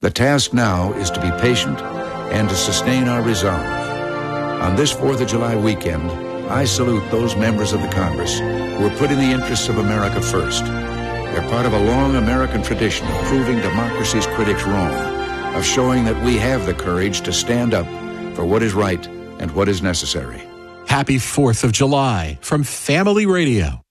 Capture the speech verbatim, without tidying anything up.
The task now is to be patient and to sustain our resolve. On this fourth of July weekend, I salute those members of the Congress who are putting the interests of America first. They're part of a long American tradition of proving democracy's critics wrong, of showing that we have the courage to stand up for what is right and what is necessary. Happy fourth of July from Family Radio.